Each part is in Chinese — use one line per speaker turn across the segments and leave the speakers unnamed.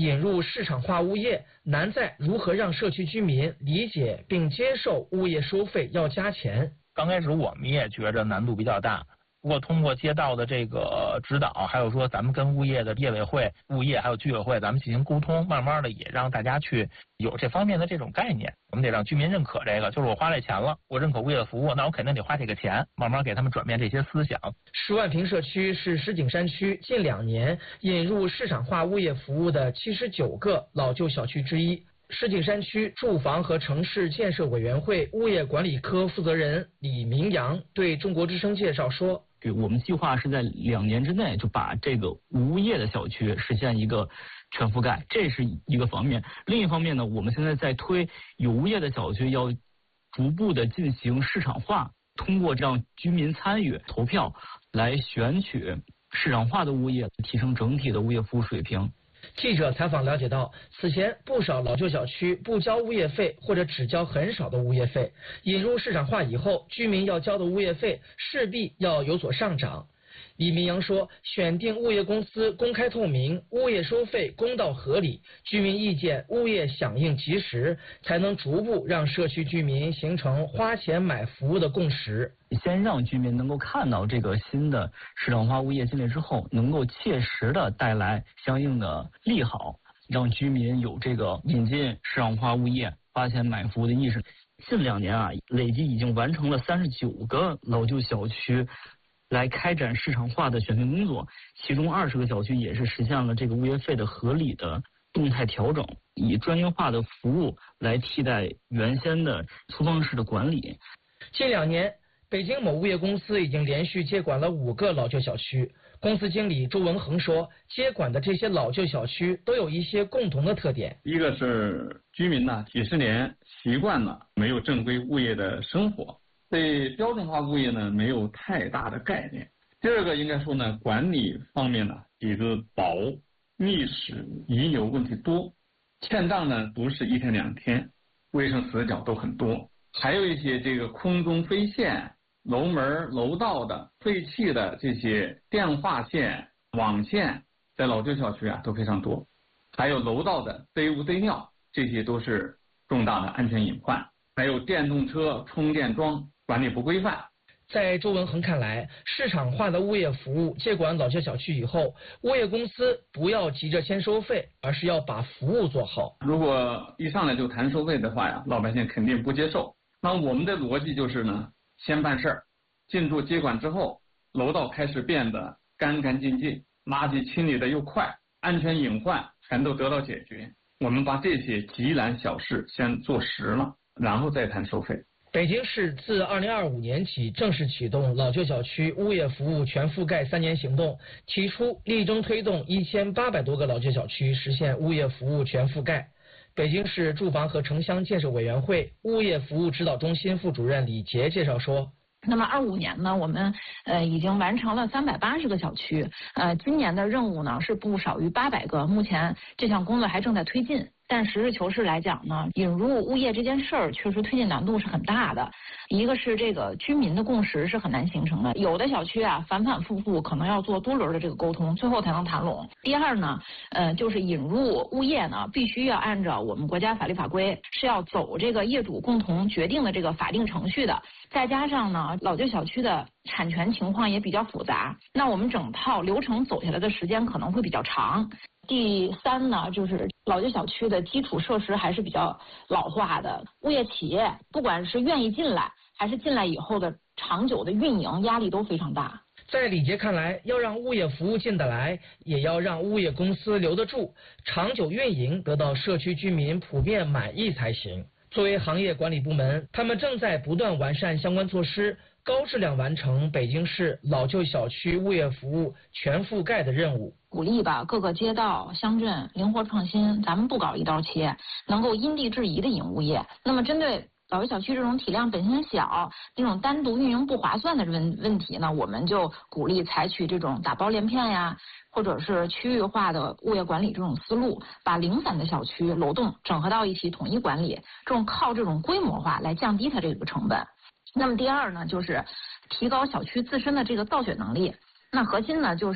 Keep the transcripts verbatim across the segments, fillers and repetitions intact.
引入市场化物业难在如何让社区居民理解并接受物业收费要加钱。
刚开始我们也觉着难度比较大。不过通过街道的这个指导，还有说咱们跟物业的业委会、物业还有居委会，咱们进行沟通，慢慢的也让大家去有这方面的这种概念。我们得让居民认可这个，就是我花这钱了，我认可物业的服务，那我肯定得花这个钱，慢慢给他们转变这些思想。
十万平社区是石景山区近两年引入市场化物业服务的七十九个老旧小区之一。石景山区住房和城市建设委员会物业管理科负责人李明阳对中国之声介绍说，
我们计划是在两年之内就把这个无物业的小区实现一个全覆盖，这是一个方面。另一方面呢，我们现在在推有物业的小区要逐步的进行市场化，通过让居民参与投票来选取市场化的物业，提升整体的物业服务水平。
记者采访了解到，此前不少老旧小区不交物业费或者只交很少的物业费，引入市场化以后，居民要交的物业费势必要有所上涨。李明阳说，选定物业公司公开透明，物业收费公道合理，居民意见物业响应及时，才能逐步让社区居民形成花钱买服务的共识。
先让居民能够看到这个新的市场化物业进来之后，能够切实的带来相应的利好，让居民有这个引进市场化物业花钱买服务的意识。近两年啊，累计已经完成了三十九个老旧小区来开展市场化的选定工作，其中二十个小区也是实现了这个物业费的合理的动态调整，以专业化的服务来替代原先的粗放式的管理。
近两年，北京某物业公司已经连续接管了五个老旧小区。公司经理周文恒说，接管的这些老旧小区都有一些共同的特点。
一个是居民呢几十年习惯了没有正规物业的生活，对标准化物业呢没有太大的概念。第二个应该说呢，管理方面呢底子薄，历史遗留问题多，欠账呢不是一天两天，卫生死角都很多，还有一些这个空中飞线、楼门楼道的废弃的这些电话线、网线，在老旧小区啊都非常多，还有楼道的堆污堆尿，这些都是重大的安全隐患。还有电动车充电桩管理不规范。
在周文恒看来，市场化的物业服务接管老旧小区以后，物业公司不要急着先收费，而是要把服务做好。
如果一上来就谈收费的话呀，老百姓肯定不接受。那我们的逻辑就是呢，先办事儿，进驻接管之后，楼道开始变得干干净净，垃圾清理的又快，安全隐患全都得到解决。我们把这些急难小事先做实了，然后再谈收费。
北京市自二零二五年起正式启动老旧小区物业服务全覆盖三年行动，提出力争推动一千八百多个老旧小区实现物业服务全覆盖。北京市住房和城乡建设委员会物业服务指导中心副主任李杰介绍说，
那么二五年呢，我们呃已经完成了三百八十个小区，呃，今年的任务呢是不少于八百个，目前这项工作还正在推进。但实事求是来讲呢，引入物业这件事儿确实推进难度是很大的。一个是这个居民的共识是很难形成的，有的小区啊反反复复可能要做多轮的这个沟通，最后才能谈拢。第二呢，呃，就是引入物业呢，必须要按照我们国家法律法规，是要走这个业主共同决定的这个法定程序的。再加上呢，老旧小区的产权情况也比较复杂，那我们整套流程走下来的时间可能会比较长。第三呢，就是老旧小区的基础设施还是比较老化的，物业企业不管是愿意进来，还是进来以后的长久的运营压力都非常大。
在李杰看来，要让物业服务进得来，也要让物业公司留得住，长久运营得到社区居民普遍满意才行。作为行业管理部门，他们正在不断完善相关措施，高质量完成北京市老旧小区物业服务全覆盖的任务。
鼓励吧各个街道乡镇灵活创新，咱们不搞一刀切，能够因地制宜的引物业。那么针对老旧小区这种体量本身小、那种单独运营不划算的问问题呢，我们就鼓励采取这种打包联片呀，或者是区域化的物业管理这种思路，把零散的小区楼栋整合到一起统一管理，这种靠这种规模化来降低它这个成本。那么第二呢，就是提高小区自身的这个造血能力。那核心呢，就是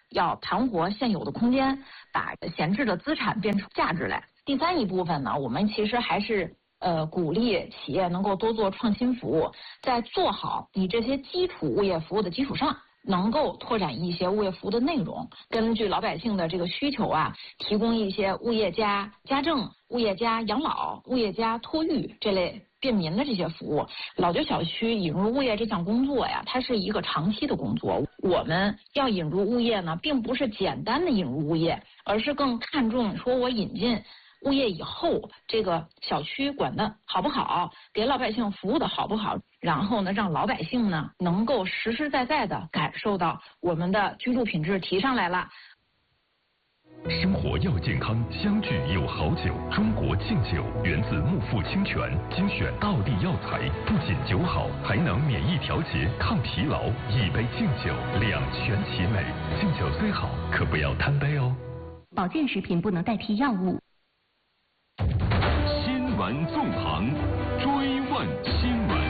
要盘活现有的空间，把闲置的资产变出价值来。第三一部分呢，我们其实还是呃鼓励企业能够多做创新服务，在做好你这些基础物业服务的基础上，能够拓展一些物业服务的内容，根据老百姓的这个需求啊，提供一些物业加家政、物业加养老、物业加托育这类便民的这些服务。老旧小区引入物业这项工作呀，它是一个长期的工作。我们要引入物业呢，并不是简单的引入物业，而是更看重说我引进物业以后，这个小区管得好不好，给老百姓服务的好不好，然后呢，让老百姓呢能够实实在在的感受到我们的居住品质提上来了。
生活要健康，相聚有好酒。中国劲酒源自木富清泉，精选道地药材，不仅酒好，还能免疫调节、抗疲劳。一杯劲酒，两全其美。劲酒虽好，可不要贪杯哦。
保健食品不能代替药物。
新闻纵横，追问新闻。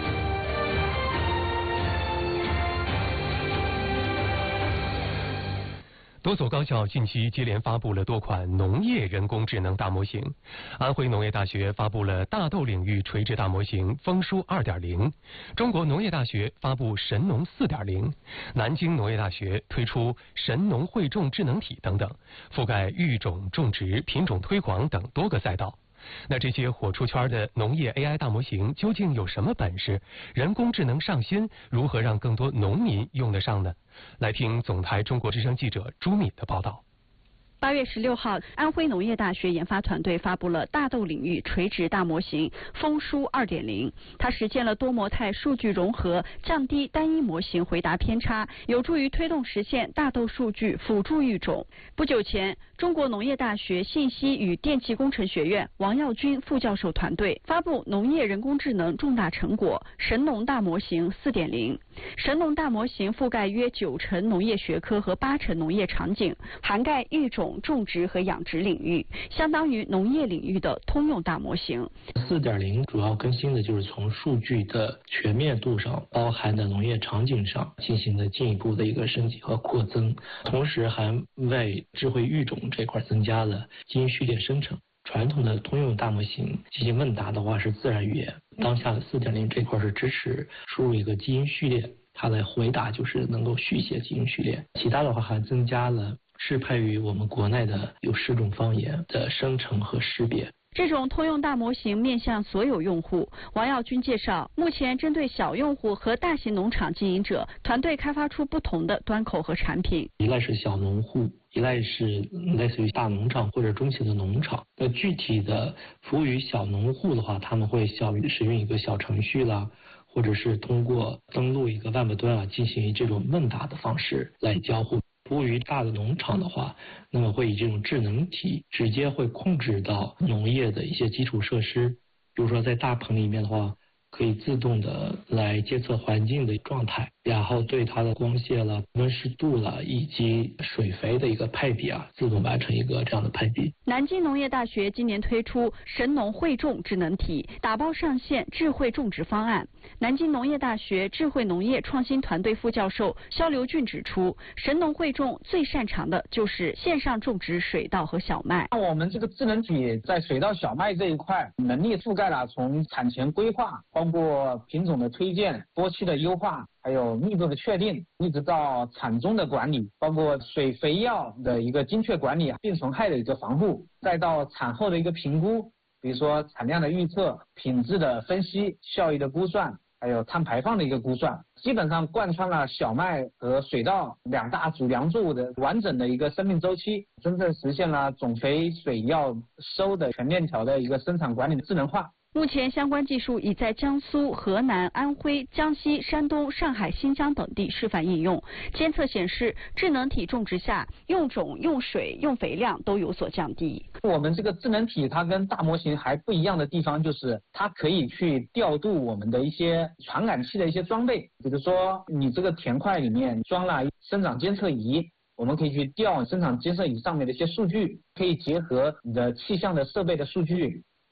多所高校近期接连发布了多款农业人工智能大模型。安徽农业大学发布了大豆领域垂直大模型丰舒 二点零， 中国农业大学发布神农 四点零， 南京农业大学推出神农汇种智能体等等，覆盖育种、种植、品种推广等多个赛道。那这些火出圈的农业 A I 大模型究竟有什么本事？人工智能上新，如何让更多农民用得上呢？来听总台中国之声记者朱敏的报道。
八月十六号，安徽农业大学研发团队发布了大豆领域垂直大模型丰舒 二点零， 它实现了多模态数据融合，降低单一模型回答偏差，有助于推动实现大豆数据辅助育种。不久前，中国农业大学信息与电气工程学院王耀军副教授团队发布农业人工智能重大成果神农大模型 四点零。 神农大模型覆盖约九成农业学科和八成农业场景，涵盖育种、种植和养殖领域，相当于农业领域的通用大模型。
四点零 主要更新的就是从数据的全面度上，包含的农业场景上进行的进一步的一个升级和扩增，同时还为智慧育种这块增加了基因序列生成。传统的通用大模型进行问答的话是自然语言，当下的 四点零 这块是支持输入一个基因序列，它的回答就是能够续写基因序列。其他的话还增加了适配于我们国内的有十种方言的生成和识别。
这种通用大模型面向所有用户。王耀军介绍，目前针对小用户和大型农场经营者，团队开发出不同的端口和产品。
一类是小农户，一类是类似于大农场或者中型的农场。那具体的服务于小农户的话，他们会小使用一个小程序啦，或者是通过登录一个 Web 端啊，进行这种问答的方式来交互。服务于大的农场的话，那么会以这种智能体直接会控制到农业的一些基础设施，比如说在大棚里面的话，可以自动的来监测环境的状态，然后对它的光线了、温湿度了以及水肥的一个配比啊，自动完成一个这样的配比。
南京农业大学今年推出神农汇种智能体，打包上线智慧种植方案。南京农业大学智慧农业创新团队副教授肖刘俊指出，神农汇种最擅长的就是线上种植水稻和小麦。
我们这个智能体在水稻、小麦这一块能力覆盖了从产前规划，包括品种的推荐、播期的优化，还有密度的确定，一直到产中的管理，包括水肥药的一个精确管理，病虫害的一个防护，再到产后的一个评估，比如说产量的预测、品质的分析、效益的估算，还有碳排放的一个估算，基本上贯穿了小麦和水稻两大主粮作物的完整的一个生命周期，真正实现了种肥水药收的全链条的一个生产管理的智能化。
目前相关技术已在江苏、河南、安徽、江西、山东、上海、新疆等地示范应用。监测显示，智能体种植下用种、用水、用肥量都有所降低。
我们这个智能体它跟大模型还不一样的地方，就是它可以去调度我们的一些传感器的一些装备，比如说你这个田块里面装了生长监测仪，我们可以去调生长监测仪上面的一些数据，可以结合你的气象的设备的数据，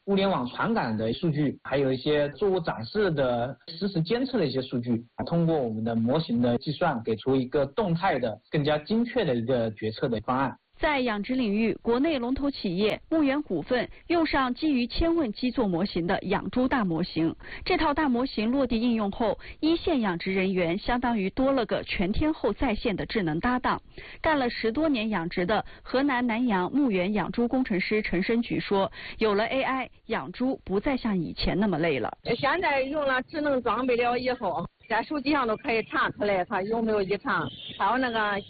物联网传感的数据，还有一些作物长势的实时监测的一些数据，通过我们的模型的计算，给出一个动态的、更加精确的一个决策的方案。
在养殖领域，国内龙头企业牧原股份用上基于千问基座模型的养猪大模型。这套大模型落地应用后，一线养殖人员相当于多了个全天候在线的智能搭档。干了十多年养殖的河南南阳牧原养猪工程师陈申举说，有了 A I， 养猪不再像以前那么累了。
现在用了智能装备了以后，在手机上都可以查出来它有没有异常，还有那个